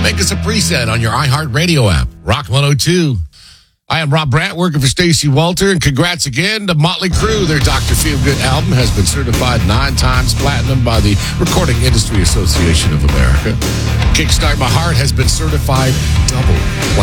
Make us a preset on your iHeartRadio app. Rock 102. I am Rob Brandt, working for Stacey Walter, and congrats again to Motley Crue. Their Dr. Feelgood album has been certified 9 times platinum by the Recording Industry Association of America. Kickstart My Heart has been certified double platinum.